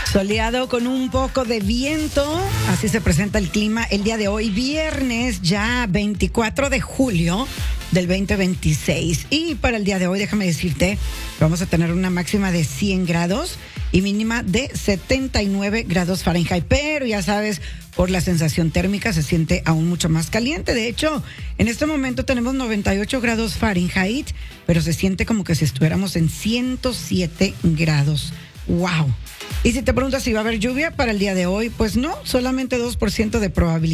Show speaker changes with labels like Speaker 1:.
Speaker 1: Soleado con un poco de viento, así se presenta el clima el día de hoy, viernes ya 24 de julio del 2026. Y para el día de hoy, déjame decirte, vamos a tener una máxima de 100 grados y mínima de 79 grados Fahrenheit. Pero ya sabes, por la sensación térmica se siente aún mucho más caliente. De hecho, en este momento tenemos 98 grados Fahrenheit, pero se siente como que si estuviéramos en 107 grados. ¡Wow! Y si te preguntas si va a haber lluvia para el día de hoy, pues no, solamente 2% de probabilidad.